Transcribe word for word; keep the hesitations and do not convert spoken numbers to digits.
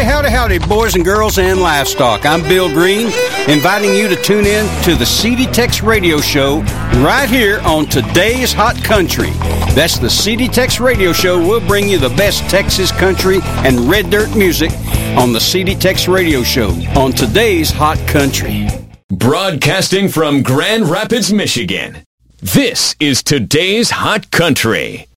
howdy, howdy, boys and girls and livestock. I'm Bill Green, inviting you to tune in to the C D Tex Radio Show right here on Today's Hot Country. That's the C D Tex Radio Show. We'll bring you the best Texas country and red dirt music on the C D Tex Radio Show on Today's Hot Country. Broadcasting from Grand Rapids, Michigan, this is Today's Hot Country.